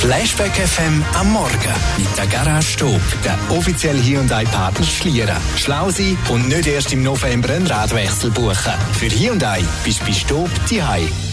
Flashback FM am Morgen mit der Garage Stob, der offizielle Hyundai-Partner Schlieren. Schlau sein und nicht erst im November einen Radwechsel buchen. Für Hyundai bist du bei Stob daheim.